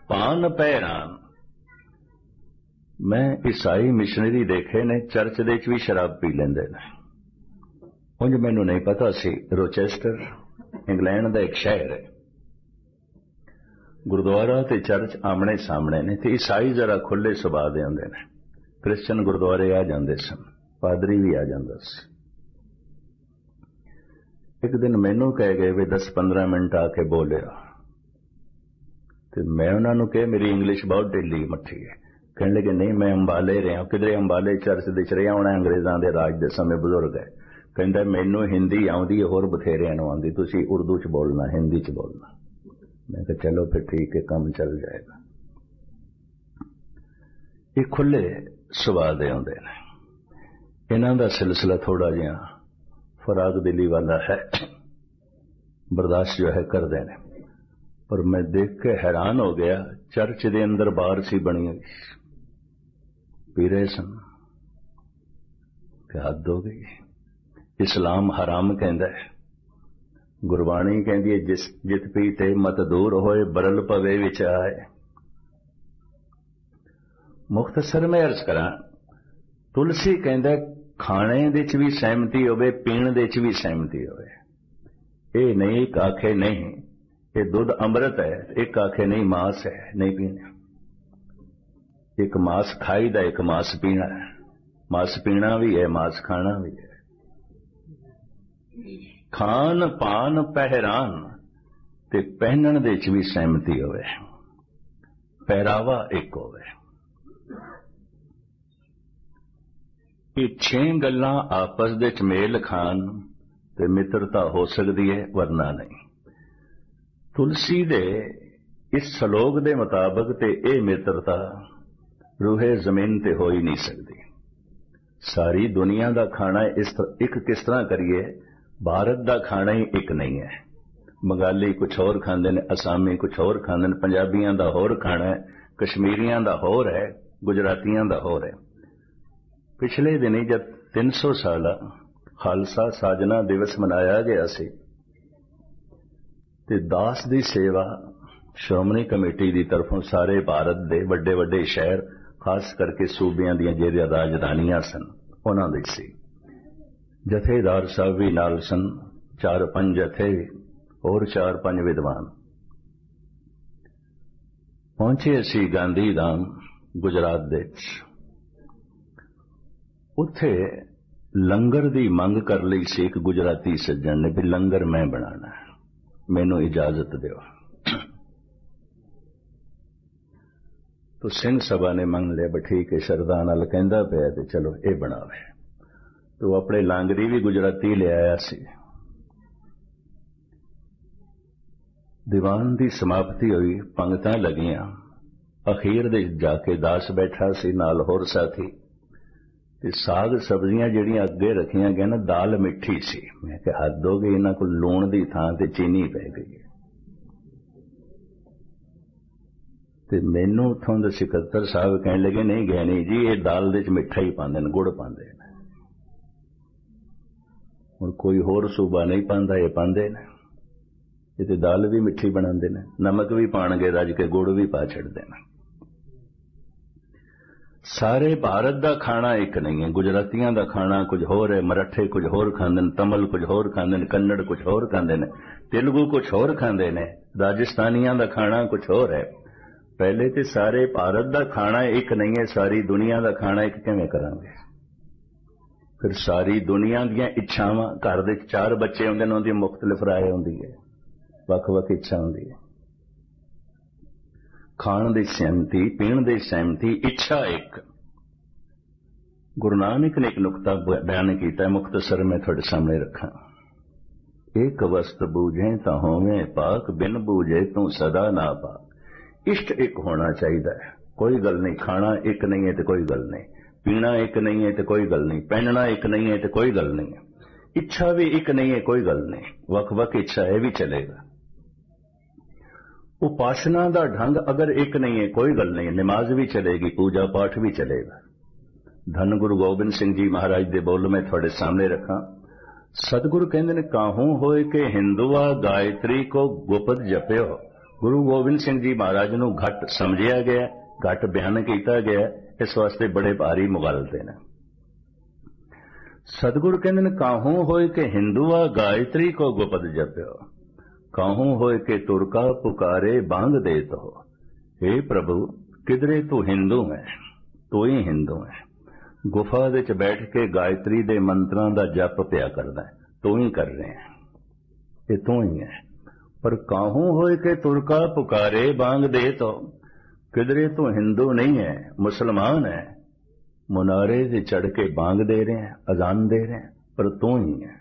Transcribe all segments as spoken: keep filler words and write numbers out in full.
पान पैरान। मैं ईसाई मिशनरी देखे ने चर्च दे च भी शराब पी लेंदे ने। उंज मैनू नहीं पता सी रोचेस्टर इंग्लैंड का एक शहर है, गुरुद्वारा ते चर्च आमने सामने ने, ते ईसाई जरा खुले सुभाव दे होंदे ने। क्रिश्चन गुरुद्वारे आ जांदे सन, पादरी भी आ जांदा सी। एक दिन मैनू कह गए भी दस पंद्रह मिनट आके बोलिया, तो मैं उन्होंने कहा मेरी इंग्लिश बहुत ढिली मठी है। कहने लगे नहीं मैं अंबाले रहा, किधरे अंबाले चर्च दिख रहा होना, अंग्रेजों के राज के समय बुजुर्ग है। कहता मैनू हिंदी आउंदी है, होर बथेरिया नूं आउंदी, तुसीं उर्दू च बोलना हिंदी च बोलना। मैं कहा चलो फिर ठीक है, काम चल जाएगा। ये खुले सुभाव दे होंदे ने, इन्हां दा सिलसिला थोड़ा जिहा फराग दिली वाला है, बर्दाश्त जो है कर देने। पर मैं देख के हैरान हो गया, चर्च दे अंदर बार सी बनी हुई, पी रहे सन। क्या हद हो गई। इस्लाम हराम कहता है, गुरबाणी कहती है जिस जित पीते मत दूर होए, बरल पवे विच आए। मुख्तसर में अर्ज करा, तुलसी कहता खाने दे च भी सहमति होवे, पीण दे च भी सहमति होवे। ये नहीं एक आखे नहीं ये दुध अमृत है, एक आखे नहीं मांस है नहीं पीना। एक मांस खाईदा, एक मांस पीना है। मांस पीना भी है, मांस खाना भी है। खान पान पहरान ते पहनण दे च भी सहमति होवे, पहरावा एक होवे। ये छे गल्लां आपस दे च मेल खान ते मित्रता हो सकती है, वरना नहीं। तुलसी दे इस सलोक दे मुताबिक ते ए मित्रता रूहे जमीन ते हो ही नहीं सकती। सारी दुनिया का खाना इस तरह एक किस तरह करिए, भारत का खाना ही एक नहीं है। बंगाली कुछ होर खांदे ने, असामी कुछ होर खांदे ने, पंजाबियां दा होर खाना है, कश्मीरियां दा होर है, गुजरातियां दा होर है। पिछले दिनी जब तीन सौ साल खालसा साजना दिवस मनाया गया सी, ते दास दी सेवा श्रोमणी कमेटी की तरफों सारे भारत के वड्डे वड्डे शहर, खास करके सूबियां दी जेहड़ियां राजधानियां सन, उन्हां दी सी। जथेदार साहब भी नाल सन, चार पंज जथे और चार पंज विद्वान। पहुंचे असी गांधी धाम गुजरात दे, उत्थे लंगर दी मंग कर लई सी। एक गुजराती सज्जन ने भी लंगर मैं बनाना है, मैनू इजाजत दिओ। तो सिंह सभा ने मंग लिया, भी ठीक है, शरदा नाल कहंदा पिया ते चलो ये बनावे। तो अपने लांगरी भी गुजराती ले आया सी। दीवान की समाप्ति हुई, पंगतां लगियां। अखीर दे जाके दास बैठा सी, नाल होर साथी। ते साग सब्जियां जिहड़ियां अगे रखियां गई ना, दाल मिठी सी। मैं कहा हद हो गई, इन्हां कोल लूण दी थां ते चीनी पै गई है। ते मैनू उत्थों दे सिकत्तर साहब कहने लगे नहीं गहनी जी, ये दाल दे च मिठा ही पांदे ने, गुड़ पांदे ने। हुण कोई होर सूबा नहीं पांदा, ये पांदे ने। ये ते दाल भी मिठी बनांदे ने, नमक भी पाणगे रज के, गुड़ भी पा छड़दे ने। सारे भारत का खाना एक नहीं है। गुजरातियों का खाना कुछ होर है, मराठे कुछ होर खांदे ने, तमिल कुछ होर खांदे ने, कन्नड़ कुछ होर खांदे ने, तेलुगु कुछ होर खांदे ने, राजस्थानियों का खाना कुछ होर है। पहले तो सारे भारत का खाना एक नहीं है, सारी दुनिया का खाना एक किवें करांगे? फिर सारी दुनिया दी इच्छावां, घर दे चार बच्चे होंदे ने, उनकी मुख्तलिफ राय होंदी है, वख-वख इच्छा होंदी है। खाण दी सहमति, पीण दी सहमति, इच्छा एक। गुरु नानक ने एक नुकता बयान किया, मुख्तसर में थोड़े सामने रखा। एक वस्त बूझे तो होवे पाक, बिन बूझे तू सदा ना पाक। इष्ट एक होना चाहिए, कोई गल नहीं। खाना एक नहीं है तो कोई गल नहीं, पीना एक नहीं है तो कोई गल नहीं, पहनना एक नहीं है तो कोई गल नहीं है, इच्छा भी एक नहीं है, कोई गल नहीं। वक वक इच्छा है भी चलेगा। उपासना का ढंग अगर एक नहीं है, कोई गल नहीं, नमाज भी चलेगी, पूजा पाठ भी चलेगा। धन गुरु गोबिंद सिंह जी महाराज दे बोल मैं थोड़े सामने रखा। सतगुरु कहते ने, काहू होए के हिंदुआ गायत्री को गुपत जप्यो, गुरु गोबिंद सिंह जी महाराज नूं घट समझिया गया, घट बयान किया गया, इस वास्ते बड़े भारी मुगलते ने। सतगुरु कहते ने काहू होए के हिंदुआ गायत्री को गुपत जप्यो, काहू होए के तुरका पुकारे बांग देत हो। हे प्रभु किधरे तू हिंदू है, तू ही हिंदू है। गुफा विच बैठ के गायत्री दे मंत्रां दा जप पिया करदा है, तू ही कर रहे हैं, ये तू ही है। पर काहू होए के तुरका पुकारे बांग देत हो, किधरे तू हिंदू नहीं है, मुसलमान है, मुनारे से चढ़ के बांग दे रहे हैं, अजान दे रहे हैं, पर तू ही है।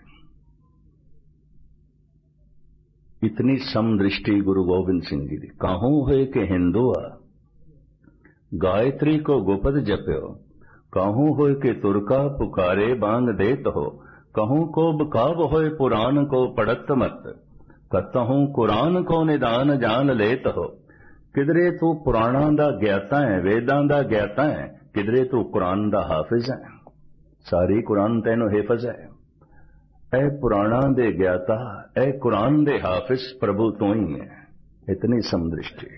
इतनी समदृष्टि गुरु गोबिंद सिंह जी की। काहू हुए के हिंदुआ गायत्री को गुपत जप्यो, काहू होए के तुरका पुकारे बांग देत हो। कहूं को बकाव होए पुराण को पढ़त मत, कतहूं कुरान को निदान जान लेत हो। किधरे तू पुराणा दा ज्ञाता है, वेदां दा ज्ञाता है, किधरे तू कुरान दा हाफिज है, सारी कुरान तैनू हिफज है। ऐ पुराणा दे ज्ञाता, ऐ कुरान दे हाफिज, प्रभु तू ही है। इतनी समदृष्टि।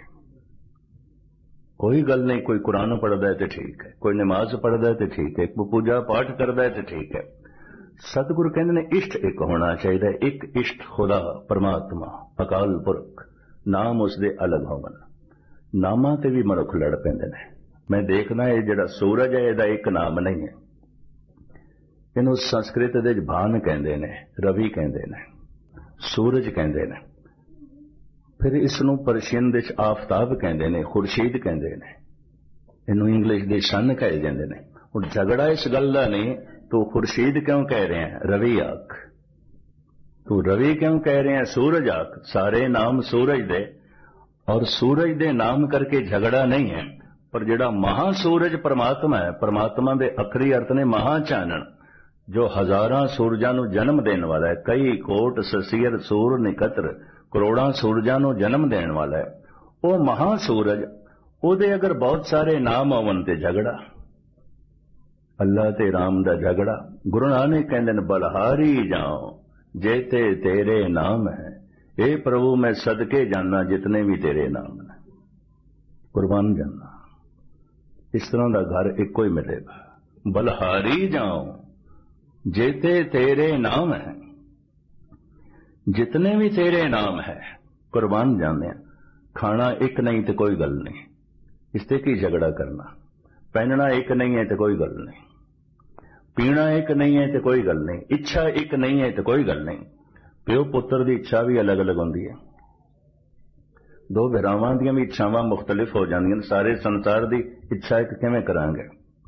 कोई गल नहीं, कोई कुरान पढ़दा है तो ठीक है, कोई नमाज पढ़दा है तो ठीक है, कोई पूजा पाठ करदा है तो ठीक है। सतगुरु कहते ने इष्ट एक होना चाहिए, एक इष्ट खुदा परमात्मा अकाल पुरख, नाम उसदे अलग होवन। नामां ते भी मनुख लड़ पैंदे ने। मैं देखना ये जिहड़ा सूरज है इहदा एक नाम नहीं है, इहनूं संस्कृत दे विच भान कहंदे ने, रवि कहंदे ने, सूरज कहंदे ने। फिर इसनूं पर्शियन दे आफताब कहंदे ने, खुर्शीद कहंदे ने, इहनूं इंग्लिश दे सन कहे जांदे ने। हुण झगड़ा इस गल दा नहीं तू खुर्शीद क्यों कह रहे हैं, रवि आख, तू रवि क्यों कह रहे हैं, सूरज आख। सारे नाम सूरज दे, और सूरज दे नाम करके झगड़ा नहीं है। पर जिहड़ा महासूरज परमात्मा है, परमात्मा दे अखरी अर्थ ने महाचानन, जो हजारां सूरजां नूं जन्म देने वाला है। कई कोट ससीर सूर निकत्र, करोड़ां सूरजां नूं जन्म देने वाला है। वो महासूरज, ओदे अगर बहुत सारे नाम होवन ते झगड़ा, अल्लाह ते राम दा झगड़ा। गुरु नानक कहंदे ने बलहारी जाओ जेते तेरे नाम है। हे प्रभु मैं सदके जाना जितने भी तेरे नाम है, कुर्बान जाना। इस तरह का घर इको ही मिलेगा। बलहारी जाओ जेते तेरे नाम है, जितने भी तेरे नाम है कुर्बान जाने। खाना एक नहीं तो कोई गल नहीं, इससे की झगड़ा करना। पहनना एक नहीं है तो कोई गल नहीं, पीना एक नहीं है तो कोई गल नहीं, इच्छा एक नहीं है तो कोई गल नहीं। प्यो पुत्र की इच्छा भी अलग अलग होती है, दो भरावां दी भी इच्छावां मुख्तलिफ हो जांदियां। सारे संसार की इच्छा एक किवें करांगे।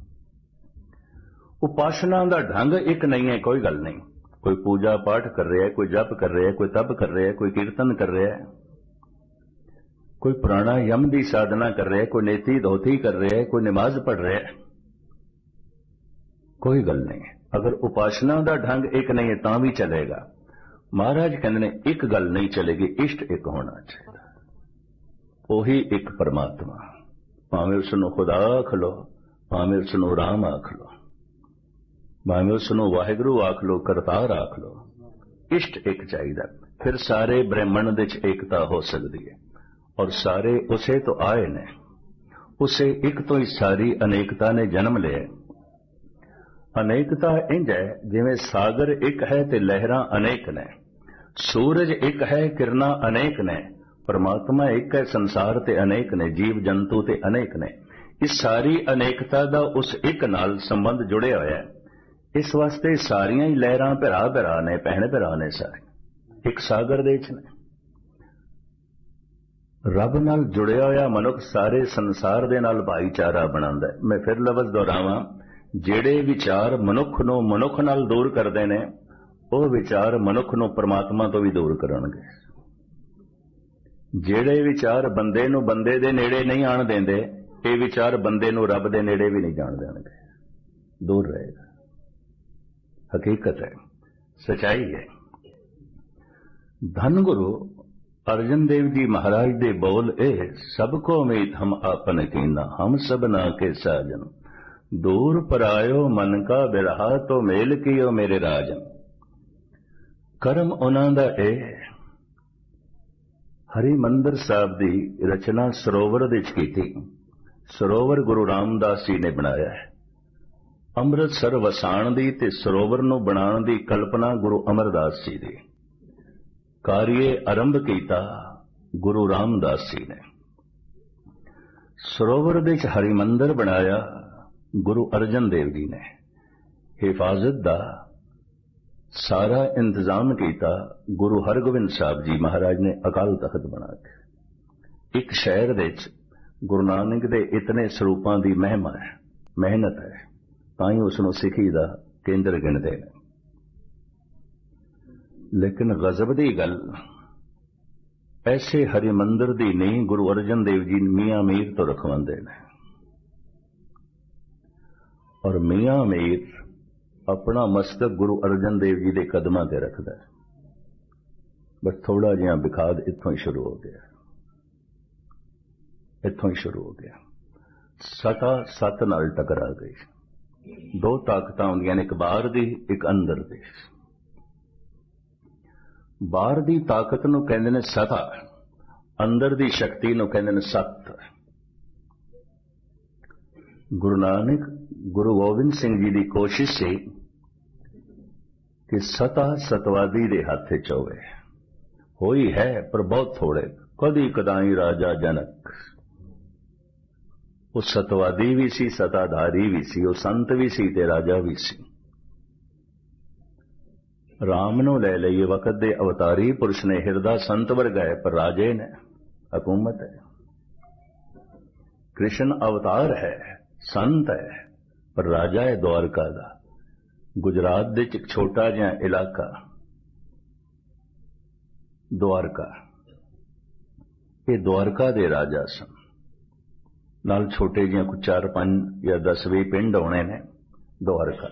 उपासना का ढंग एक नहीं है, कोई गल नहीं। कोई पूजा पाठ कर रहा है, कोई जप कर रहा है, कोई तप कर रहा है, कोई कीर्तन कर रहा है, कोई प्राणायाम की साधना कर रहा है, कोई नेति धोती कर रहा है, कोई नमाज पढ़ रहा है, कोई गल नहीं। अगर उपासना का ढंग एक नहीं है तां भी चलेगा। महाराज कहते ने एक गल नहीं चलेगी, इष्ट एक होना चाहिए। ओही एक परमात्मा, भावें उसनूं खुदा आख लो, भावें उसनूं राम आख लो, भावें उसनूं वाहिगुरू आख लो, करतार आख लो, इष्ट एक चाहिए। फिर सारे ब्रह्मंड दे च एकता हो सकती है। और सारे उसे तो आए ने, उसे एक तो ही सारी अनेकता ने जन्म लिया। अनेकता इंज है जिवें सागर एक है ते लहरां अनेक ने, सूरज एक है किरना अनेक ने, परमात्मा एक है संसार ते अनेक ने, जीव जंतु ते अनेक ने। इस सारी अनेकता दा उस एक नाल संबंध जुड़े होया है। इस वास्ते सारियां ही लहरां भरा भरा ने, भैण भरा ने, सारे एक सागर दे विच ने। रब नाल जुड़िया होया मनुख सारे संसार दे नाल भाईचारा बनांदा है। मैं फिर लफ्ज़ दोहरावां, ਜਿਹੜੇ विचार मनुख नूं मनुख नाल दूर करते हैं, ਉਹ विचार मनुख नूं परमात्मा तो भी दूर करनगे। ਜਿਹੜੇ विचार बंदे नूं बंदे दे नेड़े नहीं आण देंदे, ਇਹ विचार बंदे नूं रब दे नेड़े भी नहीं जाण देणगे, दूर रहेगा। हकीकत है, सच्चाई है। धन गुरु अर्जन देव जी महाराज दे बोल ए, सबको मीत हम आपन कीना, हम सबना के साजन, दूर परायो मन का बिरहा तो मेल कियो मेरे राजन। कर्म उन्हां दा ए, ਹਰਿਮੰਦਰ ਸਾਹਿਬ ਦੀ ਰਚਨਾ ਸਰੋਵਰ ਦੇ ਵਿੱਚ ਕੀਤੀ। ਸਰੋਵਰ ਗੁਰੂ ਰਾਮਦਾਸ ਜੀ ਨੇ ਬਣਾਇਆ ਹੈ। ਅੰਮ੍ਰਿਤਸਰ ਵਸਾਣ ਦੀ ਤੇ ਸਰੋਵਰ ਨੂੰ ਬਣਾਉਣ ਦੀ ਕਲਪਨਾ ਗੁਰੂ ਅਮਰਦਾਸ ਜੀ ਦੀ। ਕਾਰਿਏ ਆਰੰਭ ਕੀਤਾ ਗੁਰੂ ਰਾਮਦਾਸ ਜੀ ਨੇ। ਸਰੋਵਰ ਦੇ ਵਿੱਚ ਹਰਿਮੰਦਰ ਬਣਾਇਆ ਗੁਰੂ ਅਰਜਨ ਦੇਵ ਜੀ ਨੇ। ਹਿਫਾਜ਼ਤ ਦਾ ਸਾਰਾ ਇੰਤਜ਼ਾਮ ਕੀਤਾ ਗੁਰੂ ਹਰਗੋਬਿੰਦ ਸਾਹਿਬ ਜੀ ਮਹਾਰਾਜ ਨੇ ਅਕਾਲ ਤਖਤ ਬਣਾ ਕੇ। ਇੱਕ ਸ਼ਹਿਰ ਦੇ ਵਿੱਚ ਗੁਰੂ ਨਾਨਕ ਦੇ ਇਤਨੇ ਸਰੂਪਾਂ ਦੀ ਮਹਿਮਾ ਹੈ, ਮਿਹਨਤ ਹੈ, ਤਾਂ ਹੀ ਉਸ ਨੂੰ ਸਿੱਖੀ ਦਾ ਕੇਂਦਰ ਗਿਣਦੇ ਨੇ। ਲੇਕਿਨ ਗਜ਼ਬ ਦੀ ਗੱਲ, ਐਸੇ ਹਰਿਮੰਦਰ ਦੀ ਨੀਂਹ ਗੁਰੂ ਅਰਜਨ ਦੇਵ ਜੀ ਮੀਆਂ ਮੀਰ ਤੋਂ ਰਖਵਾਉਂਦੇ ਨੇ। ਔਰ ਮੀਆਂ ਮੀਰ ਆਪਣਾ ਮਸਤਕ ਗੁਰੂ ਅਰਜਨ ਦੇਵ ਜੀ ਦੇ ਕਦਮਾਂ ਤੇ ਰੱਖਦਾ ਹੈ। ਬਸ ਥੋੜਾ ਜਿਹਾ ਵਿਖਾਦ ਇੱਥੋਂ ਹੀ ਸ਼ੁਰੂ ਹੋ ਗਿਆ, ਇੱਥੋਂ ਹੀ ਸ਼ੁਰੂ ਹੋ ਗਿਆ। ਸਤਾ ਸਤ ਨਾਲ ਟਕਰਾ ਗਈ। ਦੋ ਤਾਕਤਾਂ ਹੁੰਦੀਆਂ ਨੇ, ਇੱਕ ਬਾਹਰ ਦੀ, ਇੱਕ ਅੰਦਰ ਦੀ। ਬਾਹਰ ਦੀ ਤਾਕਤ ਨੂੰ ਕਹਿੰਦੇ ਨੇ ਸਤਾ, ਅੰਦਰ ਦੀ ਸ਼ਕਤੀ ਨੂੰ ਕਹਿੰਦੇ ਨੇ ਸਤ। ਗੁਰੂ ਨਾਨਕ ਗੁਰੂ ਗੋਬਿੰਦ ਸਿੰਘ ਜੀ ਦੀ ਕੋਸ਼ਿਸ਼ ਸੀ ਕਿ ਸਤਾ ਸਤਵਾਦੀ ਦੇ ਹੱਥ ਵਿੱਚ ਹੋਵੇ। ਹੋਈ ਹੈ ਪਰ ਬਹੁਤ ਥੋੜੇ। ਕਦੀ ਕਦਾਈ ਰਾਜਾ ਜਨਕ, ਉਹ ਸਤਵਾਦੀ ਵੀ ਸੀ, ਸਤਾਧਾਰੀ ਵੀ ਸੀ, ਉਹ ਸੰਤ ਵੀ ਸੀ ਤੇ ਰਾਜਾ ਵੀ ਸੀ। ਰਾਮ ਨੂੰ ਲੈ ਲਈਏ, ਵਕਤ ਦੇ ਅਵਤਾਰੀ ਪੁਰਸ਼ ਨੇ, ਹਿਰਦਾ ਸੰਤ ਵਰਗਾ ਹੈ ਪਰ ਰਾਜੇ ਨੇ, ਹਕੂਮਤ ਹੈ। ਕ੍ਰਿਸ਼ਨ ਅਵਤਾਰ ਹੈ, ਸੰਤ ਹੈ ਪਰ ਰਾਜਾ ਹੈ ਦੁਆਰਕਾ ਦਾ। ਗੁਜਰਾਤ ਦੇ ਇੱਕ ਛੋਟਾ ਜਿਹਾ ਇਲਾਕਾ ਦੁਆਰਕਾ, ਇਹ ਦੁਆਰਕਾ ਦੇ ਰਾਜਾ ਸਨ। ਨਾਲ ਛੋਟੇ ਜਿਹਾ ਕੁਝ ਚਾਰ ਪੰਜ ਜਾਂ ਦਸ ਵੀਹ ਪਿੰਡ ਹੋਣੇ ਨੇ ਦੁਆਰਕਾ।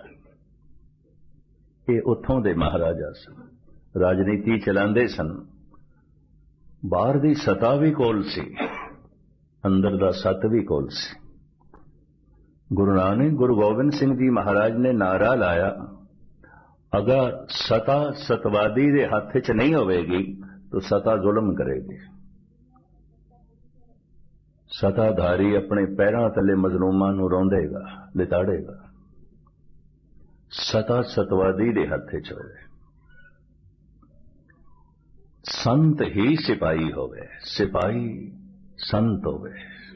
ਇਹ ਉੱਥੋਂ ਦੇ ਮਹਾਰਾਜਾ ਸਨ, ਰਾਜਨੀਤੀ ਚਲਾਉਂਦੇ ਸਨ। ਬਾਹਰ ਦੀ ਸਤਾ ਵੀ ਕੋਲ ਸੀ, ਅੰਦਰ ਦਾ ਸਤ ਵੀ ਕੋਲ ਸੀ। ਗੁਰੂ ਨਾਨਕ ਗੁਰੂ ਗੋਬਿੰਦ ਸਿੰਘ ਜੀ ਮਹਾਰਾਜ ਨੇ ਨਾਰਾ ਲਾਇਆ, ਅਗਰ ਸਤਾ ਸਤਵਾਦੀ ਦੇ ਹੱਥ 'ਚ ਨਹੀਂ ਹੋਵੇਗੀ ਤਾਂ ਸਤਾ ਜ਼ੁਲਮ ਕਰੇਗੀ। ਸਤਾਧਾਰੀ ਆਪਣੇ ਪੈਰਾਂ ਥੱਲੇ ਮਜ਼ਲੂਮਾਂ ਨੂੰ ਰੌਂਦੇਗਾ, ਲਿਤਾੜੇਗਾ। ਸਤਾ ਸਤਵਾਦੀ ਦੇ ਹੱਥ 'ਚ ਹੋਵੇ। ਸੰਤ ਹੀ ਸਿਪਾਹੀ ਹੋਵੇ, ਸਿਪਾਹੀ ਸੰਤ ਹੋਵੇ।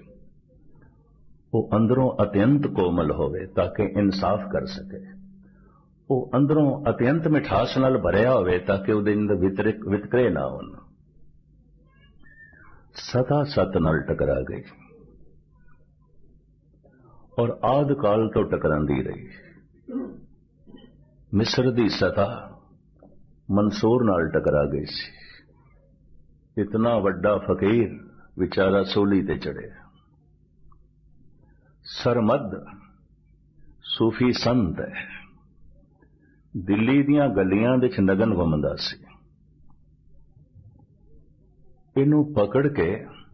ਉਹ ਅੰਦਰੋਂ ਅਤਿਅੰਤ ਕੋਮਲ ਹੋਵੇ ਤਾਂ ਕਿ ਇਨਸਾਫ ਕਰ ਸਕੇ। ਉਹ ਅੰਦਰੋਂ ਅਤਿਅੰਤ ਮਿਠਾਸ ਨਾਲ ਭਰਿਆ ਹੋਵੇ ਤਾਂ ਕਿ ਉਹਦੇ ਅੰਦਰ ਵਿਤਰਿਕ ਵਿਤਕਰੇ ਨਾ ਹੋਣ। ਸਤਾ ਸਤ ਨਾਲ ਟਕਰਾ ਗਈ ਔਰ ਆਦ ਕਾਲ ਤੋਂ ਟਕਰਾਂਦੀ ਰਹੀ। ਮਿਸਰ ਦੀ ਸਤਾ ਮਨਸੂਰ ਨਾਲ ਟਕਰਾ ਗਈ ਸੀ। ਇਤਨਾ ਵੱਡਾ ਫਕੀਰ ਵਿਚਾਰਾ ਸੋਲੀ ਤੇ ਚੜਿਆ। ਸਰਮਦ ਸੂਫੀ ਸੰਤ ਹੈ, ਦਿੱਲੀ ਦੀਆਂ ਗਲੀਆਂ ਵਿੱਚ ਨਗਨ ਘੁੰਮਦਾ ਸੀ। ਇਹਨੂੰ ਪਕੜ ਕੇ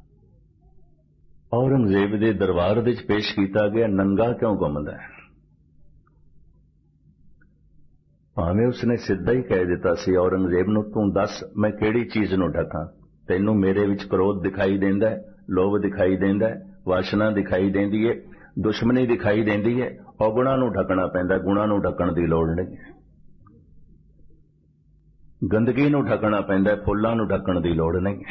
ਔਰੰਗਜ਼ੇਬ ਦੇ ਦਰਬਾਰ ਵਿੱਚ ਪੇਸ਼ ਕੀਤਾ ਗਿਆ। ਨੰਗਾ ਕਿਉਂ ਘੁੰਮਦਾ ਹੈ? ਭਾਵੇਂ ਉਸਨੇ ਸਿੱਧਾ ਹੀ ਕਹਿ ਦਿੱਤਾ ਸੀ ਔਰੰਗਜ਼ੇਬ ਨੂੰ, ਤੂੰ ਦੱਸ ਮੈਂ ਕਿਹੜੀ ਚੀਜ਼ ਨੂੰ ਢਕਾਂ? ਤੈਨੂੰ ਮੇਰੇ ਵਿੱਚ ਕ੍ਰੋਧ ਦਿਖਾਈ ਦਿੰਦਾ ਹੈ, ਲੋਭ ਦਿਖਾਈ ਦਿੰਦਾ ਹੈ, ਵਾਸ਼ਨਾ ਦਿਖਾਈ ਦਿੰਦੀ ਹੈ, ਦੁਸ਼ਮਣੀ ਦਿਖਾਈ ਦਿੰਦੀ ਹੈ। ਔਗੁਣਾਂ ਨੂੰ ਢਕਣਾ ਪੈਂਦਾ, ਗੁਣਾਂ ਨੂੰ ਢਕਣ ਦੀ ਲੋੜ ਨਹੀਂ। ਗੰਦਗੀ ਨੂੰ ਢਕਣਾ ਪੈਂਦਾ, ਫੁੱਲਾਂ ਨੂੰ ਢਕਣ ਦੀ ਲੋੜ ਨਹੀਂ।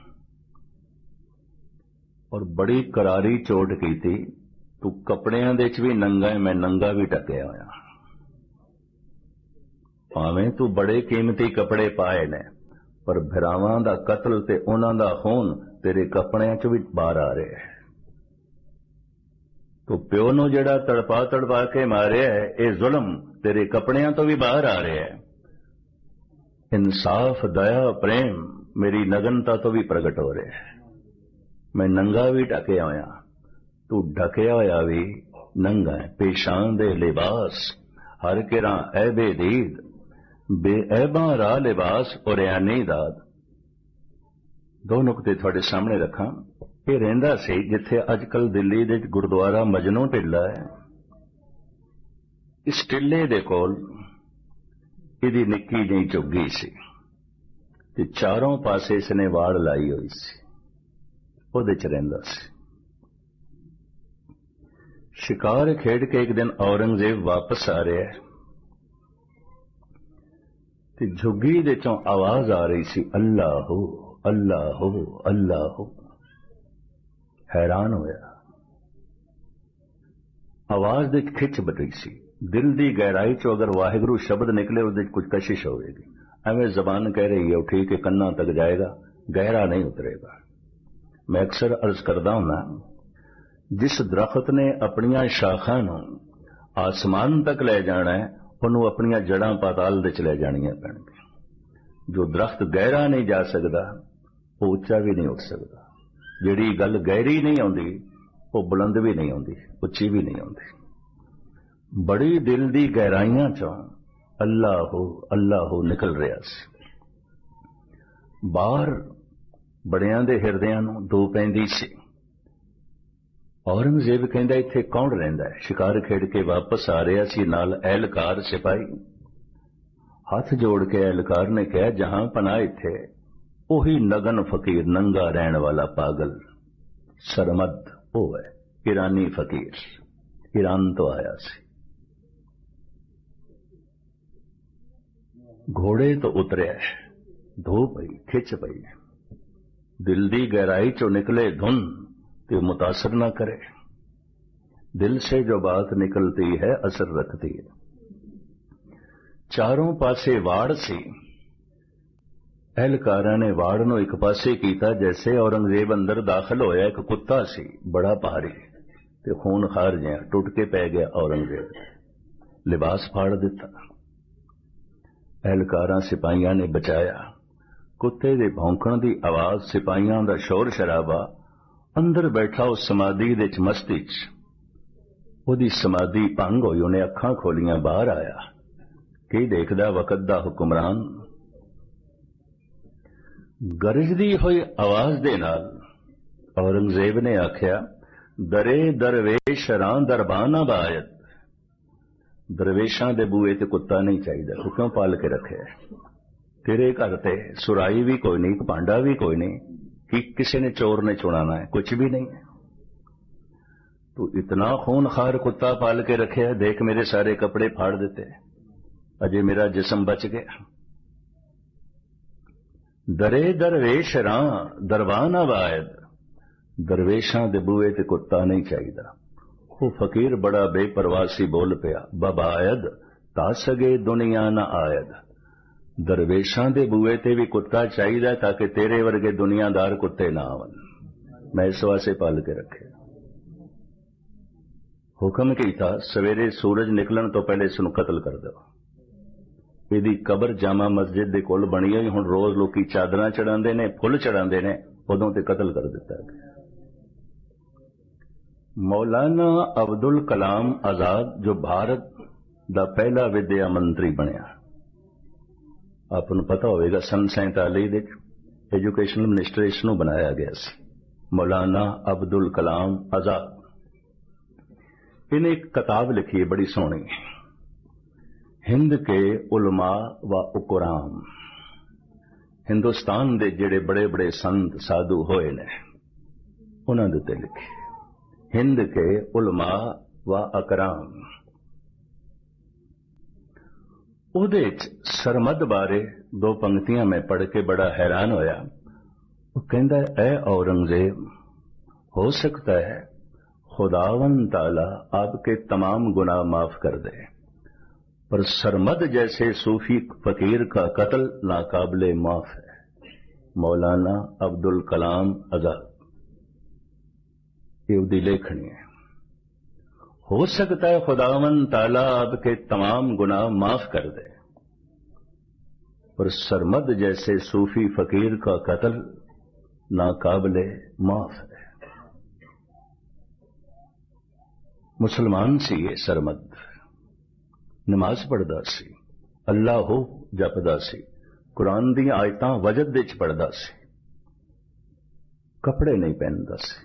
ਔਰ ਬੜੀ ਕਰਾਰੀ ਚੋਟ ਕੀਤੀ, ਤੂੰ ਕੱਪੜਿਆਂ ਦੇ ਵਿੱਚ ਵੀ ਨੰਗਾ ਹੈ, ਮੈਂ ਨੰਗਾ ਵੀ ਢਕਿਆ ਹੋਇਆ। ਭਾਵੇਂ ਤੂੰ ਬੜੇ ਕੀਮਤੀ ਕੱਪੜੇ ਪਾਏ ਨੇ ਪਰ ਭਰਾਵਾਂ ਦਾ ਕਤਲ ਤੇ ਉਹਨਾਂ ਦਾ ਖੂਨ ਤੇਰੇ ਕੱਪੜਿਆਂ 'ਚ ਵੀ ਬਾਹਰ ਆ ਰਿਹਾ ਹੈ। ਤੂੰ ਪਿਓ ਨੂੰ ਜਿਹੜਾ ਤੜਪਾ ਤੜਪਾ ਕੇ ਮਾਰਿਆ ਹੈ, ਇਹ ਜ਼ੁਲਮ ਤੇਰੇ ਕੱਪੜਿਆਂ ਤੋਂ ਵੀ ਬਾਹਰ ਆ ਰਿਹਾ ਹੈ। ਇਨਸਾਫ, ਦਇਆ, ਪ੍ਰੇਮ ਮੇਰੀ ਨਗਨਤਾ ਤੋਂ ਵੀ ਪ੍ਰਗਟ ਹੋ ਰਿਹਾ ਹੈ। ਮੈਂ ਨੰਗਾ ਵੀ ਢਕਿਆ ਹੋਇਆ, ਤੂੰ ਢਕਿਆ ਹੋਇਆ ਵੀ ਨੰਗਾ ਹੈ। ਪੇਸ਼ਾਨ ਦੇ ਲਿਬਾਸ ਹਰ ਕਿਰਾਂ ਐਬੇ ਦੀਦ, ਬੇਐਬਾਂ ਰਾ ਲਿਬਾਸ ਔਰਿਆਨੀ ਦਾਦ। ਦੋ ਨੁਕਤੇ ਤੁਹਾਡੇ ਸਾਹਮਣੇ ਰੱਖਾਂ। ਇਹ ਰਹਿੰਦਾ ਸੀ ਜਿੱਥੇ ਅੱਜ ਕੱਲ ਦਿੱਲੀ ਦੇ ਗੁਰਦੁਆਰਾ ਮਜਨੂ ਟਿੱਲਾ ਹੈ। ਇਸ ਟਿੱਲੇ ਦੇ ਕੋਲ ਇਹਦੀ ਨਿੱਕੀ ਜਿਹੀ ਝੁੱਗੀ ਸੀ। ਤੇ ਚਾਰੋਂ ਪਾਸੇ ਇਸਨੇ ਵਾੜ ਲਾਈ ਹੋਈ ਸੀ, ਉਹਦੇ ਚ ਰਹਿੰਦਾ ਸੀ। ਸ਼ਿਕਾਰ ਖੇਡ ਕੇ ਇੱਕ ਦਿਨ ਔਰੰਗਜ਼ੇਬ ਵਾਪਸ ਆ ਰਿਹਾ ਤੇ ਝੁੱਗੀ ਦੇ ਚੋਂ ਆਵਾਜ਼ ਆ ਰਹੀ ਸੀ, ਅੱਲਾਹੂ ਅੱਲਾਹੂ ਅੱਲਾਹੂ। ਹੈਰਾਨ ਹੋਇਆ, ਆਵਾਜ਼ ਦੇ ਖਿੱਚ ਬੜੀ ਸੀ। ਦਿਲ ਦੀ ਗਹਿਰਾਈ ਚੋਂ ਅਗਰ ਵਾਹਿਗੁਰੂ ਸ਼ਬਦ ਨਿਕਲੇ ਉਹਦੇ ਕੁਝ ਕਸ਼ਿਸ਼ ਹੋਵੇਗੀ। ਐਵੇਂ ਜ਼ਬਾਨ ਕਹਿ ਰਹੀ ਹੈ ਉਹ ਠੀਕ ਹੈ, ਕੰਨਾਂ ਤੱਕ ਜਾਏਗਾ, ਗਹਿਰਾ ਨਹੀਂ ਉਤਰੇਗਾ। ਮੈਂ ਅਕਸਰ ਅਰਜ਼ ਕਰਦਾ ਹੁੰਦਾ, ਜਿਸ ਦਰਖਤ ਨੇ ਆਪਣੀਆਂ ਸ਼ਾਖਾਂ ਨੂੰ ਆਸਮਾਨ ਤੱਕ ਲੈ ਜਾਣਾ ਹੈ, ਉਹਨੂੰ ਆਪਣੀਆਂ ਜੜਾਂ ਪਾਤਾਲ ਦੇ ਚ ਲੈ ਜਾਣੀਆਂ ਪੈਣਗੀਆਂ। ਜੋ ਦਰਖਤ ਗਹਿਰਾ ਨਹੀਂ ਜਾ ਸਕਦਾ ਉਹ ਉੱਚਾ ਵੀ ਨਹੀਂ ਉੱਠ ਸਕਦਾ। ਜਿਹੜੀ ਗੱਲ ਗਹਿਰੀ ਨਹੀਂ ਆਉਂਦੀ ਉਹ ਬੁਲੰਦ ਵੀ ਨਹੀਂ ਆਉਂਦੀ, ਉੱਚੀ ਵੀ ਨਹੀਂ ਆਉਂਦੀ। ਬੜੀ ਦਿਲ ਦੀ ਗਹਿਰਾਈਆਂ ਚੋਂ ਅੱਲਾਹੂ ਅੱਲਾਹੂ ਨਿਕਲ ਰਿਹਾ ਸੀ। ਬਾਹਰ ਬੜਿਆਂ ਦੇ ਹਿਰਦਿਆਂ ਨੂੰ ਧੂ ਪੈਂਦੀ ਸੀ। ਔਰੰਗਜ਼ੇਬ ਕਹਿੰਦਾ ਇੱਥੇ ਕੌਣ ਰਹਿੰਦਾ ਹੈ? ਸ਼ਿਕਾਰ ਖੇਡ ਕੇ ਵਾਪਸ ਆ ਰਿਹਾ ਸੀ, ਨਾਲ ਅਹਿਲਕਾਰ ਸਿਪਾਹੀ। ਹੱਥ ਜੋੜ ਕੇ ਅਹਿਲਕਾਰ ਨੇ ਕਿਹਾ, ਜਹਾਂ ਪਨਾਹ ਇੱਥੇ ਉਹੀ ਨਗਨ ਫਕੀਰ, ਨੰਗਾ ਰਹਿਣ ਵਾਲਾ ਪਾਗਲ ਸਰਮਦ ਉਹ ਹੈ, ਈਰਾਨੀ ਫਕੀਰ, ਈਰਾਨ ਤੋਂ ਆਇਆ ਸੀ। ਘੋੜੇ ਤੋਂ ਉਤਰਿਆ, ਧੋ ਪਈ, ਖਿੱਚ ਪਈ। ਦਿਲ ਦੀ गहराई चो निकले धुन तो मुतासर ना करे। दिल से जो बात निकलती है असर रखती है। चारों पासे वाड़ सी। अहलकारां ने वाड़ नूं एक पासे कीता जैसे औरंगजेब अंदर दाखिल होया एक कुत्ता सी बड़ा भारी ते खून खार जिहा टुट के पै गया। औरंगजेब लिबास फाड़ दिता। अहलकारां सिपाहियां ने बचाया। कुत्ते दे भौंकण दी आवाज, सिपाहियां दा शोर शराबा, अंदर बैठा उस समाधि दे च मस्ती च ओदी समाधि भंग होई। उन्हें अखां खोलियां बाहर आया। की देखदा वकत दा हुक्मरान। गरजदी हुई आवाज दे नाल औरंगजेब ने आख्या, दरे दरवेश रां दरबाना बायत। दरवेशां दे बूए ते कुत्ता नहीं चाहिए। तू क्यों पाल के रखे? तेरे घर ते सुराई भी कोई नहीं, भांडा भी कोई नहीं, कि किसी ने चोर ने चुनाना है, कुछ भी नहीं है। तू इतना खून खार कुत्ता पाल के रखे है। देख मेरे सारे कपड़े फाड़ देते, अजय मेरा जिस्म बच गया। दरे दरवेश रां दरबान आवायद। दरवेशां दे बूए ते कुत्ता नहीं चाहिए। वो फकीर बड़ा बेपरवासी बोल पिया, बबायद ता सगे दुनिया ना आयद। दरवेशां दे बूए ते भी कुत्ता चाहिए ताकि तेरे वर्गे दुनियादार कुत्ते ना आवन। मैं इस वास्ते पाल के रखे। हुक्म कीता सवेरे सूरज निकलन तो पहले इसनूं कतल कर दो। इहदी कबर जामा मस्जिद दे कोल बनी होई। हुण रोज लोकी चादरां चढ़ांदे ने, फुल चढ़ांदे ने, उदों ते कतल कर दिता गया। मौलाना अब्दुल कलाम आजाद जो भारत दा पहला विद्या मंत्री बनिया, आपको पता होगा सन सैंताली दे एजुकेशन मिनिस्टर इसनूं बनाया गया सी, मौलाना अब्दुल कलाम आजाद। इन्हें एक किताब लिखी है बड़ी सोहनी, हिंद के उलमा व उकराम। हिंदुस्तान दे जेड़े बड़े बड़े संत साधु होए ने उन्हां दे उत्ते लिखी, हिंद के उलमा व अकराम। उहदे च सरमद बारे दो पंक्तियां मैं पढ़ के बड़ा हैरान होया। वो कहंदा है, ऐ औरंगजेब, हो सकता है खुदावन ताला आपके तमाम गुनाह माफ कर दे, पर सरमद जैसे सूफी फकीर का कत्ल नाकाबिले माफ है। मौलाना अब्दुल कलाम आजाद, ये उसकी लेखनी है। हो सकता है खुदावन ताला आपके तमाम गुनाह माफ कर दे, पर सरमद जैसे सूफी फकीर का कत्ल नाकाबिले माफ है। मुसलमान सी ये सरमद, नमाज पढ़दा सी, अल्लाह हो जपदा सी, कुरान दी आयतां वजद दे च पढ़दा सी, कपड़े नहीं पहनदा सी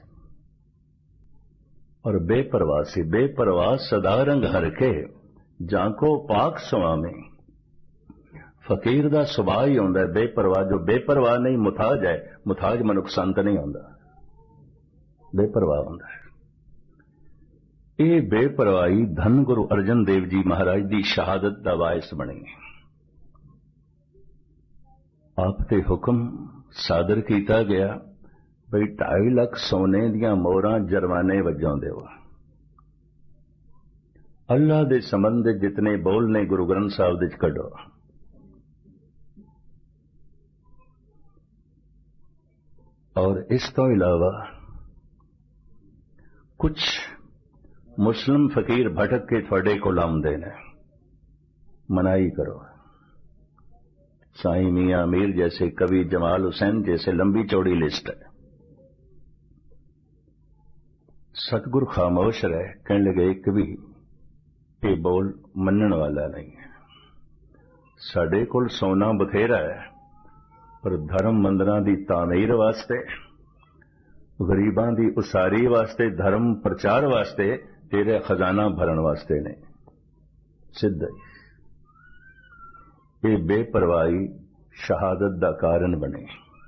और बेपरवाह सी। बेपरवाह सदा रंग हर के जाको पाक स्वामी। फकीर का सुभाव ही होंदा है बेपरवाह। जो बेपरवाह नहीं मुथाज है, मुथाज मनुख संत नहीं होंदा, बेपरवाह होंदा है। ये बेपरवाही धन गुरु अर्जन देव जी महाराज की शहादत का बायस बनी। आप ते हुक्म सादर किया गया बई ढाई लाख सोने दियां मोहरां जरमाने वजों देओ। अल्लाह दे संबंध जितने बोल ने गुरु ग्रंथ साहिब दे कढो। और इस तो इलावा कुछ मुस्लिम फकीर भटक के थोड़े को आउंदे ने, मनाई करो। साईं मियां मीर जैसे, कवि जमाल हुसैन जैसे लंबी चौड़ी लिस्ट है। सतगुरु खामोश रहे, कहने लगे एक भी ये बोल मनण वाला नहीं है। साडे कोल सोना बथेरा है, पर धर्म मंदिरां दी तामीर वास्ते, गरीबां दी उसारी वास्ते, धर्म प्रचार वास्ते, तेरे खजाना भरन वास्ते नहीं। सिद्ध ये बेपरवाही शहादत दा कारण बने।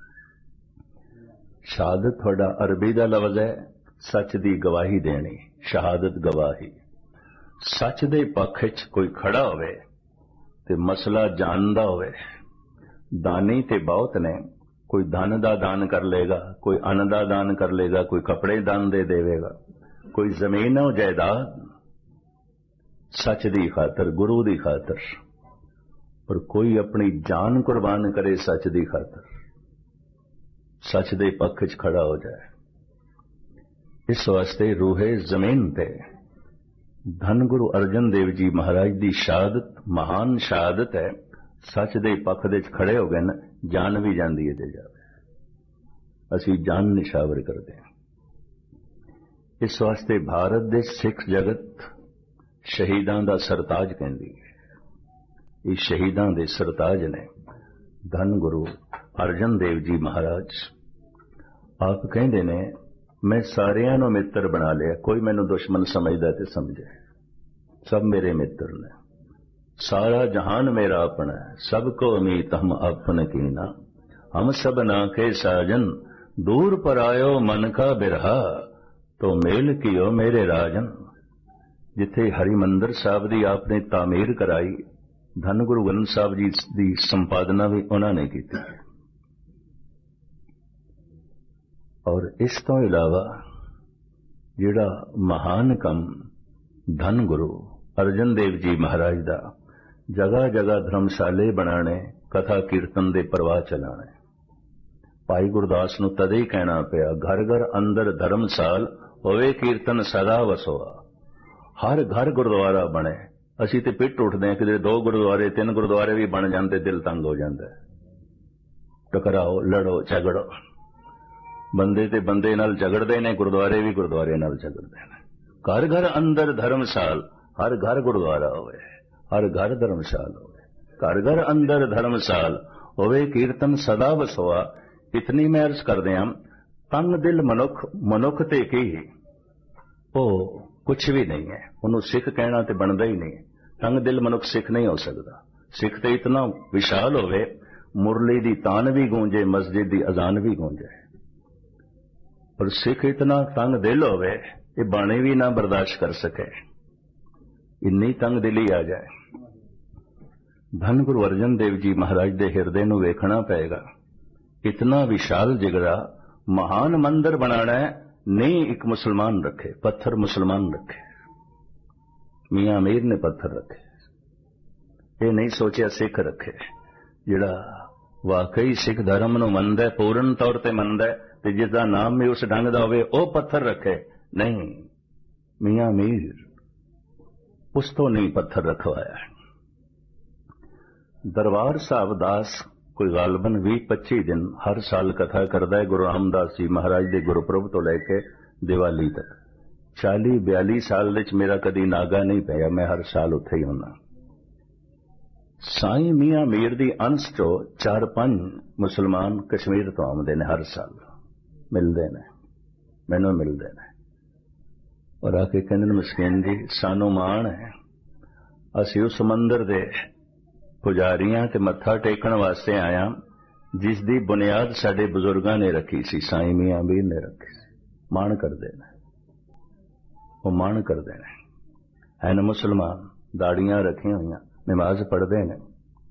शहादत थोड़ा अरबी दा लफ्ज़ है, सच दी गवाही देनी, शहादत गवाही। सच दे पक्ष च कोई खड़ा होवे ते मसला जानदा होवे। दानी ते बहुत ने, कोई धन दा दान कर लेगा, कोई अन्न दा दान कर लेगा, कोई कपड़े दान दे देवेगा, कोई जमीन और जायदाद सच दी खातर, गुरु दी खातर। पर कोई अपनी जान कुर्बान करे सच दी खातर, सच दे पक्ष च खड़ा हो जाए। इस वास्ते रूहे जमीन ते धन गुरु अर्जन देव जी महाराज की शहादत महान शहादत है। सच दे पक्ष दे खड़े हो गए न, जान भी जाती है ते जावे। असी जान निशावर करते हैं। इस वास्ते भारत दे सिख जगत शहीदां दा सरताज कहंदी है। ये शहीदां दे सरताज ने धन गुरु अर्जन देव जी महाराज। आप कहंदे ने मैं सारियां नूं मित्र बना लिया, कोई मैनू दुश्मन समझदा ते समझे, सब मेरे मित्र ने। सारा जहान मेरा अपना है, सबको अमीत हम अपन कीना, हम सब ना के साजन, दूर पर आयो मन का बिरहा, तो मेल कियो मेरे राजन। जिथे हरिमंदर साहब दी आपने तामीर कराई, धन गुरु ग्रंथ साहब जी दी संपादना भी उन्होंने की। और इस तो इलावा जिहड़ा महान कम धन गुरु अर्जन देव जी महाराज दा जगह जगह धर्मशाले बनाने, कथा कीर्तन दे प्रवाह चलाने। भाई गुरदास नूं तदे ही कहना पिया, घर घर अंदर धर्मसाल होवे कीर्तन सदा वसोआ। हर घर गुरुद्वारा बने। असी ते पिट उठते हैं कि दो गुरुद्वारे तीन गुरुद्वारे भी बन जाते, दिल तंग हो जाता है। टकराओ, लड़ो, झगड़ो, बंदे ते बंदे नाल झगड़ते ने, गुरुद्वारे भी गुरुद्वारे नाल झगड़ते हैं। घर घर अंदर धर्मसाल, हर घर गुरुद्वारा होवे, हर घर धर्मशाल होवे। घर घर अंदर धर्मसाल होवे कीर्तन सदा वसोआ। इतनी मैं अर्ज करदे हां, तंग दिल मनुख मनुख ते की ओ कुछ भी नहीं है, उन्होंने सिख कहना तो बनता ही नहीं। तंग दिल मनुख सिख नहीं हो सकता। सिख तो इतना विशाल होवे, मुरली दी तान भी गूंजे, मस्जिद दी अजान भी गूंजे। और सिख इतना तंग दिल होवे, ये बाणी भी ना बर्दाश्त कर सके, इन्नी तंग दिली आ जाए। धन गुरु अर्जन देव जी महाराज दे हिरदे नूं वेखना पेगा। इतना विशाल जिगरा, महान मंदिर बनाना है, नहीं एक मुसलमान रखे, पत्थर मुसलमान रखे। मियां मीर ने पत्थर रखे, ये नहीं सोचा सिख रखे। जिहड़ा वाकई सिख धर्म नूं मनदा है, पूर्ण तौर ते मनदा है, ते जिसदा नाम भी उस ढंग दा होवे, ओ पत्थर रखे। नहीं, मियां मीर उस तो नहीं पत्थर रखवाया। दरबार साहब दास कोई गालबन भी पच्ची दिन हर साल कथा करता है। गुरु रामदास जी महाराज के गुरपुरब तो लैके दिवाली तक चाली बयाली साल विच मेरा कदी नागा नहीं पाया, मैं हर साल उत्थे ही होना। साईं मियां मीर दी अंश चो चार पांच मुसलमान कश्मीर तो आउंदे ने, हर साल मिलते ने, मैनू मिलते ने और आके कहंदे ने, मस्कीन जी सानू माण है, असी उस मंदिर दे ਪੁਜਾਰੀਆਂ ਤੇ ਮੱਥਾ ਟੇਕਣ ਵਾਸਤੇ ਆਇਆ, ਜਿਸ ਦੀ ਬੁਨਿਆਦ ਸਾਡੇ ਬਜ਼ੁਰਗਾਂ ਨੇ ਰੱਖੀ ਸੀ, ਸਾਈਂ ਮੀਆਂ ਮੀਰ ਨੇ ਰੱਖੀ ਸੀ। ਮਾਣ ਕਰਦੇ ਨੇ, ਉਹ ਮਾਣ ਕਰਦੇ ਨੇ। ਐਨ ਮੁਸਲਮਾਨ, ਦਾੜੀਆਂ ਰੱਖੀਆਂ ਹੋਈਆਂ, ਨਮਾਜ਼ ਪੜ੍ਹਦੇ ਨੇ,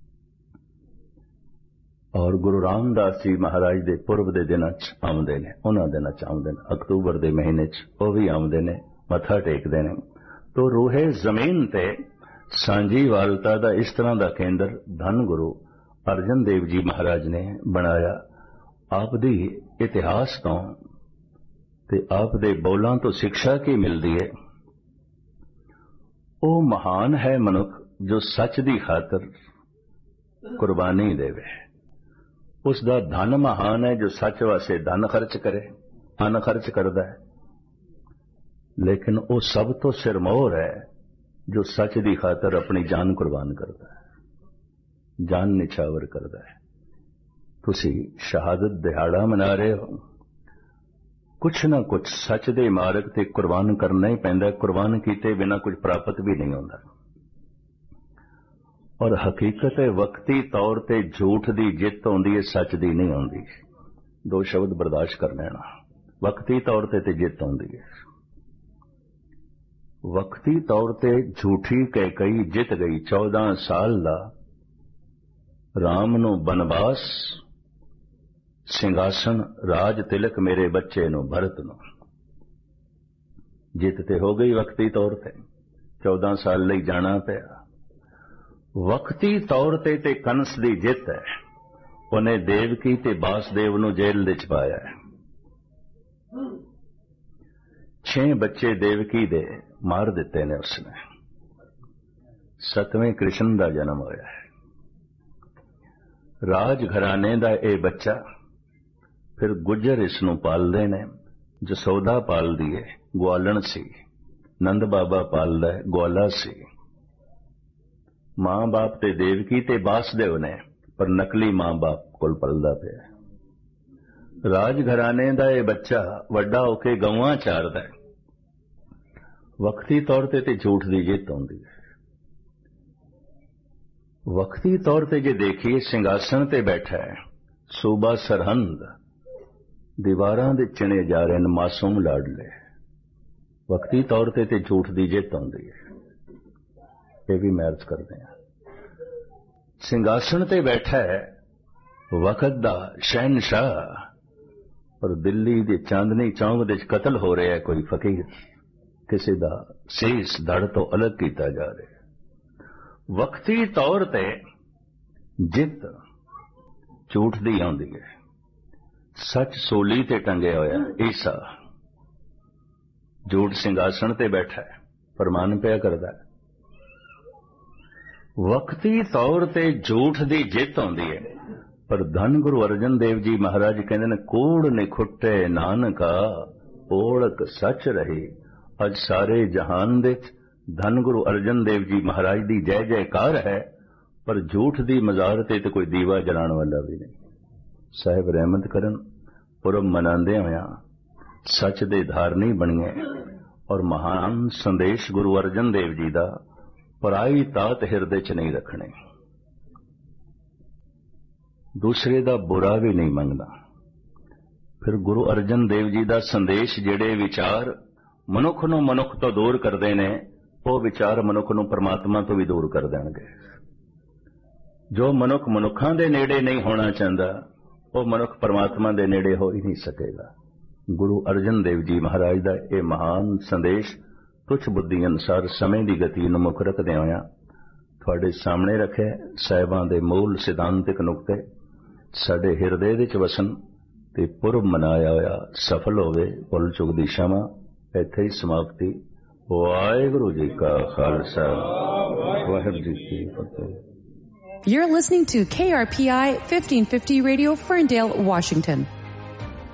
ਔਰ ਗੁਰੂ ਰਾਮਦਾਸ ਜੀ ਮਹਾਰਾਜ ਦੇ ਪੁਰਬ ਦੇ ਦਿਨਾਂ 'ਚ ਆਉਂਦੇ ਨੇ, ਉਹਨਾਂ ਦਿਨਾਂ 'ਚ ਆਉਂਦੇ ਨੇ, ਅਕਤੂਬਰ ਦੇ ਮਹੀਨੇ 'ਚ ਉਹ ਵੀ ਆਉਂਦੇ ਨੇ, ਮੱਥਾ ਟੇਕਦੇ ਨੇ। ਤੋ ਰੂਹੇ ਜ਼ਮੀਨ ਤੇ ਸਾਂਝੀਵਾਲਤਾ ਦਾ ਇਸ ਤਰ੍ਹਾਂ ਦਾ ਕੇਂਦਰ ਧੰਨ ਗੁਰੂ ਅਰਜਨ ਦੇਵ ਜੀ ਮਹਾਰਾਜ ਨੇ ਬਣਾਇਆ। ਆਪ ਦੀ ਇਤਿਹਾਸ ਤੋਂ ਤੇ ਆਪ ਦੇ ਬੋਲਾਂ ਤੋਂ ਸਿੱਖਿਆ ਕੀ ਮਿਲਦੀ ਹੈ? ਉਹ ਮਹਾਨ ਹੈ ਮਨੁੱਖ ਜੋ ਸੱਚ ਦੀ ਖਾਤਰ ਕੁਰਬਾਨੀ ਦੇਵੇ। ਉਸ ਦਾ ਧਨ ਮਹਾਨ ਹੈ ਜੋ ਸੱਚ ਵਾਸਤੇ ਧਨ ਖਰਚ ਕਰੇ, ਧਨ ਖਰਚ ਕਰਦਾ ਹੈ। ਲੇਕਿਨ ਉਹ ਸਭ ਤੋਂ ਸਿਰਮੌਰ ਹੈ ਜੋ ਸੱਚ ਦੀ ਖਾਤਰ ਆਪਣੀ ਜਾਨ ਕੁਰਬਾਨ ਕਰਦਾ ਹੈ, ਜਾਨ ਨਿਛਾਵਰ ਕਰਦਾ ਹੈ। ਤੁਸੀਂ ਸ਼ਹਾਦਤ ਦਿਹਾੜਾ ਮਨਾ ਰਹੇ ਹੋ, ਕੁਛ ਨਾ ਕੁਛ ਸੱਚ ਦੇ ਮਾਰਗ ਤੇ ਕੁਰਬਾਨ ਕਰਨਾ ਹੀ ਪੈਂਦਾ। ਕੁਰਬਾਨ ਕੀਤੇ ਬਿਨਾਂ ਕੁਝ ਪ੍ਰਾਪਤ ਵੀ ਨਹੀਂ ਹੁੰਦਾ। ਔਰ ਹਕੀਕਤ ਹੈ, ਵਕਤੀ ਤੌਰ ਤੇ ਝੂਠ ਦੀ ਜਿੱਤ ਆਉਂਦੀ ਹੈ, ਸੱਚ ਦੀ ਨਹੀਂ ਆਉਂਦੀ। ਦੋ ਸ਼ਬਦ ਬਰਦਾਸ਼ਤ ਕਰ ਲੈਣਾ। ਵਕਤੀ ਤੌਰ ਤੇ ਤੇ ਜਿੱਤ ਆਉਂਦੀ ਹੈ। ਵਕਤੀ ਤੌਰ ਤੇ ਝੂਠੀ ਕੈਕਈ ਜਿੱਤ ਗਈ। ਚੌਦਾਂ ਸਾਲ ਦਾ ਰਾਮ ਨੂੰ ਬਨਵਾਸ, ਸਿੰਘਾਸਣ, ਰਾਜ ਤਿਲਕ ਮੇਰੇ ਬੱਚੇ ਨੂੰ, ਭਰਤ ਨੂੰ। ਜਿੱਤ ਤੇ ਹੋ ਗਈ ਵਕਤੀ ਤੌਰ ਤੇ, ਚੌਦਾਂ ਸਾਲ ਲਈ ਜਾਣਾ ਪਿਆ। ਵਕਤੀ ਤੌਰ ਤੇ ਤੇ ਕੰਸ ਦੀ ਜਿੱਤ ਹੈ। ਉਹਨੇ ਦੇਵਕੀ ਤੇ ਬਾਸਦੇਵ ਨੂੰ ਜੇਲ੍ਹ ਵਿੱਚ ਪਾਇਆ ਹੈ। ਛੇ ਬੱਚੇ ਦੇਵਕੀ ਦੇ ਮਾਰ ਦਿੱਤੇ ਨੇ ਉਸਨੇ। ਸਤਵੇਂ ਕ੍ਰਿਸ਼ਨ ਦਾ ਜਨਮ ਹੋਇਆ ਹੈ। ਰਾਜ ਘਰਾਣੇ ਦਾ ਇਹ ਬੱਚਾ, ਫਿਰ ਗੁੱਜਰ ਇਸ ਨੂੰ ਪਾਲਦੇ ਨੇ। ਜਸੋਦਾ ਪਾਲਦੀ ਹੈ, ਗਵਾਲਣ ਸੀ। ਨੰਦ ਬਾਬਾ ਪਾਲਦਾ ਹੈ, ਗਵਾਲਾ ਸੀ। ਮਾਂ ਬਾਪ ਤੇ ਦੇਵਕੀ ਤੇ ਬਾਸਦੇਵ ਨੇ, ਪਰ ਨਕਲੀ ਮਾਂ ਬਾਪ ਕੋਲ ਪਲਦਾ ਪਿਆ। ਰਾਜ ਘਰਾਣੇ ਦਾ ਇਹ ਬੱਚਾ ਵੱਡਾ ਹੋ ਕੇ ਗਊਆਂ ਚਾਰਦਾ ਹੈ। ਵਕਤੀ ਤੌਰ ਤੇ ਤੇ ਝੂਠ ਦੀ ਜਿੱਤ ਆਉਂਦੀ ਹੈ। ਵਕਤੀ ਤੌਰ ਤੇ ਜੇ ਦੇਖੀਏ, ਸਿੰਘਾਸਣ ਤੇ ਬੈਠਾ ਹੈ, ਸੂਬਾ ਸਰਹੰਦ, ਦੀਵਾਰਾਂ ਦੇ ਚਿਣੇ ਜਾ ਰਹੇ ਨੇ ਮਾਸੂਮ ਲਾਡਲੇ। ਵਕਤੀ ਤੌਰ ਤੇ ਤੇ ਝੂਠ ਦੀ ਜਿੱਤ ਆਉਂਦੀ ਹੈ। ਇਹ ਵੀ ਮੈਰਜ ਕਰਦੇ ਆ। ਸਿੰਘਾਸਣ ਤੇ ਬੈਠਾ ਹੈ ਵਕਤ ਦਾ ਸ਼ਹਿਨਸ਼ਾਹ, ਪਰ ਦਿੱਲੀ ਦੇ ਚਾਂਦਨੀ ਚੌਂਕ ਦੇ ਕਤਲ ਹੋ ਰਿਹਾ ਹੈ। ਕੋਈ ਫਕੀਰ, ਕਿਸੇ ਦਾ ਸੀਸ ਧੜ ਤੋਂ ਅਲੱਗ ਕੀਤਾ ਜਾ ਰਿਹਾ। ਵਕਤੀ ਤੌਰ ਤੇ ਜਿੱਤ ਝੂਠ ਦੀ ਆਉਂਦੀ ਹੈ। ਸੱਚ ਸੋਲੀ ਤੇ ਟੰਗਿਆ ਹੋਇਆ ਈਸਾ, ਝੂਠ ਸਿੰਘਾਸਣ ਤੇ ਬੈਠਾ ਹੈ, ਫਰਮਾਨ ਪਿਆ ਕਰਦਾ ਹੈ। ਵਕਤੀ ਤੌਰ ਤੇ ਝੂਠ ਦੀ ਜਿੱਤ ਆਉਂਦੀ ਹੈ, ਪਰ ਧੰਨ ਗੁਰੂ ਅਰਜਨ ਦੇਵ ਜੀ ਮਹਾਰਾਜ ਕਹਿੰਦੇ ਨੇ, ਕੂੜ ਨਿਖੁੱਟੇ ਨਾਨਕਾ ਓੜਕ ਸੱਚ ਰਹੀ। ਅੱਜ ਸਾਰੇ ਜਹਾਨ ਦੇ ਧੰਨ ਗੁਰੂ ਅਰਜਨ ਦੇਵ ਜੀ ਮਹਾਰਾਜ ਦੀ ਜੈ ਜੈਕਾਰ ਹੈ, ਪਰ ਝੂਠ ਦੀ ਮਜ਼ਾਰ ਤੇ ਕੋਈ ਦੀਵਾ ਜਲਾਉਣ ਵਾਲਾ ਵੀ ਨਹੀਂ। ਸਾਹਿਬ ਰਹਿਮਤ ਕਰਨ, ਪੁਰਬ ਮਨਾਉਂਦੇ ਹੋਇਆ ਸੱਚ ਦੇ ਧਾਰਨੀ ਬਣੀਏ, ਔਰ ਮਹਾਨ ਸੰਦੇਸ਼ ਗੁਰੂ ਅਰਜਨ ਦੇਵ ਜੀ ਦਾ ਪਰਾਈ ਤਾਤ ਹਿਰਦੇ 'ਚ ਨਹੀਂ ਰੱਖਣੇ। ਦੂਸਰੇ ਦਾ ਬੁਰਾ ਵੀ ਨਹੀਂ ਮੰਗਦਾ। ਫਿਰ ਗੁਰੂ ਅਰਜਨ ਦੇਵ ਜੀ ਦਾ ਸੰਦੇਸ਼, ਜਿਹੜੇ ਵਿਚਾਰ ਮਨੁੱਖ ਨੂੰ ਮਨੁੱਖ ਤੋਂ ਦੂਰ ਕਰਦੇ ਨੇ, ਉਹ ਵਿਚਾਰ ਮਨੁੱਖ ਨੂੰ ਪਰਮਾਤਮਾ ਤੋਂ ਵੀ ਦੂਰ ਕਰ ਦੇਣਗੇ। ਜੋ ਮਨੁੱਖ ਮਨੁੱਖਾਂ ਦੇ ਨੇੜੇ ਨਹੀਂ ਹੋਣਾ ਚਾਹੁੰਦਾ, ਉਹ ਮਨੁੱਖ ਪਰਮਾਤਮਾ ਦੇ ਨੇੜੇ ਹੋ ਹੀ ਨਹੀਂ ਸਕੇਗਾ। ਗੁਰੂ ਅਰਜਨ ਦੇਵ ਜੀ ਮਹਾਰਾਜ ਦਾ ਇਹ ਮਹਾਨ ਸੰਦੇਸ਼ ਤੁਛ ਬੁੱਧੀ ਅਨੁਸਾਰ ਸਮੇਂ ਦੀ ਗਤੀ ਨੂੰ ਮੁੱਖ ਰੱਖਦੇ ਹੋਇਆ ਤੁਹਾਡੇ ਸਾਹਮਣੇ ਰੱਖਿਆ। ਸਾਹਿਬਾਂ ਦੇ ਮੂਲ ਸਿਧਾਂਤਿਕ ਨੁਕਤੇ ਸਾਡੇ ਹਿਰਦੇ ਵਿੱਚ ਵਸਣ ਤੇ ਪੁਰਬ ਮਨਾਇਆ ਹੋਇਆ ਸਫਲ ਹੋਵੇ। ਭੁੱਲ ਚੁੱਕ ਦੀ क्षमा। ਇੱਥੇ ਹੀ ਸਮਾਪਤੀ। ਵਾਹਿਗੁਰੂ ਜੀ ਕਾ ਖਾਲਸਾ, ਵਾਹਿਗੁਰੂ ਜੀ ਕੀ ਫਤਿਹ। You're listening to K R P I fifteen fifty Radio, Ferndale, Washington.